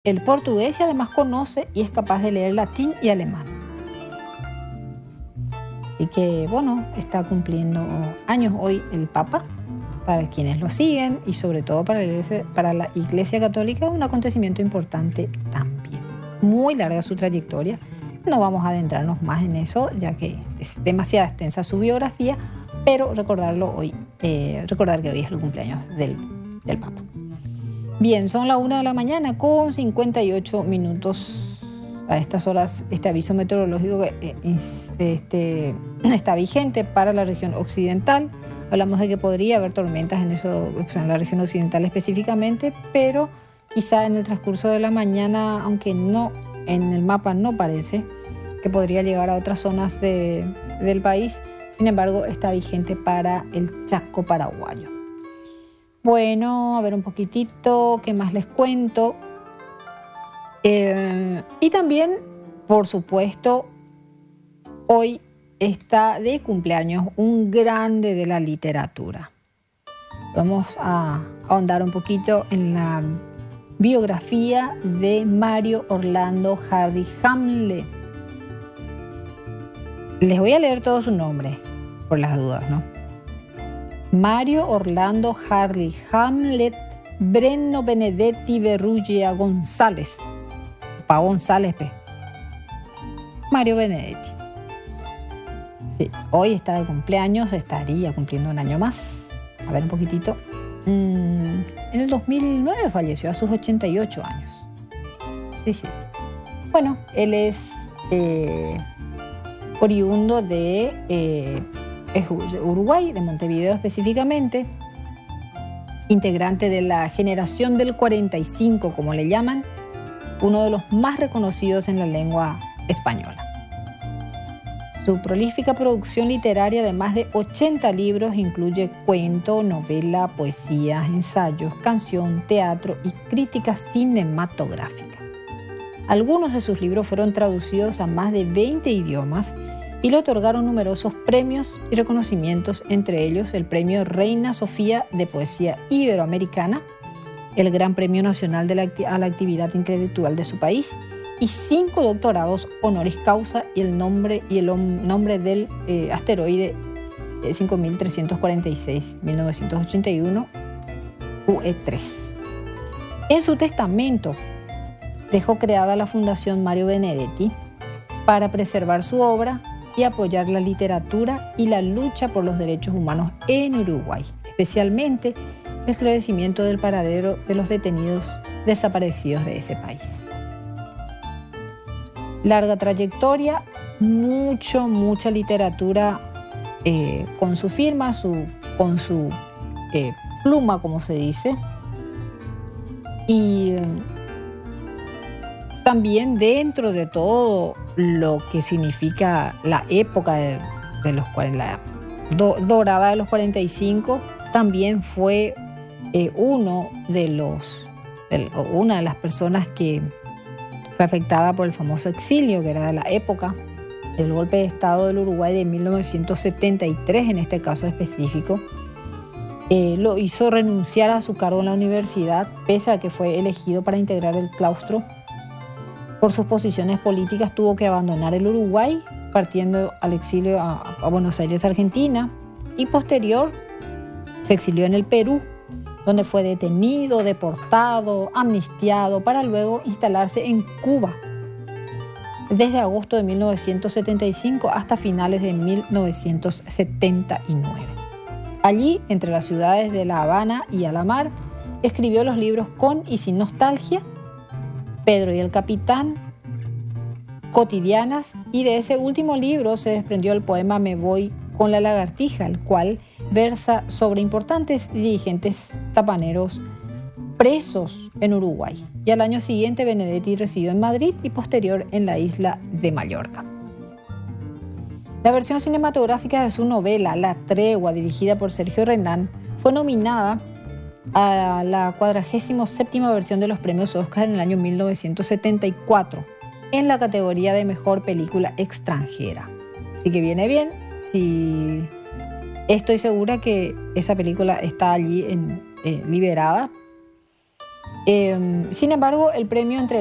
el portugués y además conoce y es capaz de leer latín y alemán. Así que, bueno, está cumpliendo años hoy el Papa, para quienes lo siguen y sobre todo para la Iglesia Católica, un acontecimiento importante también. Muy larga su trayectoria. No vamos a adentrarnos más en eso, ya que es demasiado extensa su biografía, pero recordar que hoy es el cumpleaños del Papa. Bien, son las 1 de la mañana con 58 minutos. A estas horas, este aviso meteorológico está vigente para la región occidental. Hablamos de que podría haber tormentas en la región occidental específicamente, pero quizá en el transcurso de la mañana, aunque no en el mapa no parece que podría llegar a otras zonas del país. Sin embargo, está vigente para el Chaco paraguayo. Bueno, a ver un poquitito, ¿qué más les cuento? Y también, por supuesto, hoy está de cumpleaños un grande de la literatura. Vamos a ahondar un poquito en la biografía de Mario Orlando Hardy Hamlet. Les voy a leer todo su nombre, por las dudas, ¿no? Mario Orlando Hardy Hamlet Brenno Benedetti Berrugia González. Pa González, Mario Benedetti. Sí, hoy está de cumpleaños, estaría cumpliendo un año más. A ver un poquitito. En el 2009 falleció a sus 88 años. Sí. Bueno, él es oriundo de Uruguay, de Montevideo específicamente, integrante de la generación del 45, como le llaman, uno de los más reconocidos en la lengua española. Su prolífica producción literaria de más de 80 libros incluye cuento, novela, poesía, ensayos, canción, teatro y crítica cinematográfica. Algunos de sus libros fueron traducidos a más de 20 idiomas y le otorgaron numerosos premios y reconocimientos, entre ellos el Premio Reina Sofía de Poesía Iberoamericana, el Gran Premio Nacional a la Actividad Intelectual de su país y 5 doctorados honoris causa y el nombre del asteroide 5346 1981 UE3. En su testamento dejó creada la Fundación Mario Benedetti para preservar su obra y apoyar la literatura y la lucha por los derechos humanos en Uruguay, especialmente el esclarecimiento del paradero de los detenidos desaparecidos de ese país. Larga trayectoria, mucha literatura con su firma, con su pluma, como se dice, y también dentro de todo lo que significa la época de los dorada de los 45, también fue una de las personas que fue afectada por el famoso exilio, que era de la época del golpe de Estado del Uruguay de 1973, en este caso específico. Lo hizo renunciar a su cargo en la universidad, pese a que fue elegido para integrar el claustro. Por sus posiciones políticas tuvo que abandonar el Uruguay, partiendo al exilio a Buenos Aires, Argentina, y posterior se exilió en el Perú, donde fue detenido, deportado, amnistiado, para luego instalarse en Cuba desde agosto de 1975 hasta finales de 1979. Allí, entre las ciudades de La Habana y Alamar, escribió los libros Con y Sin Nostalgia, Pedro y el Capitán, Cotidianas, y de ese último libro se desprendió el poema Me voy con la lagartija, el cual versa sobre importantes dirigentes tapaneros presos en Uruguay. Y al año siguiente Benedetti residió en Madrid y posterior en la isla de Mallorca. La versión cinematográfica de su novela La Tregua, dirigida por Sergio Renán, fue nominada a la 47ª versión de los premios Oscar en el año 1974 en la categoría de Mejor Película Extranjera. Así que viene bien. Si estoy segura que esa película está allí liberada Sin embargo, el premio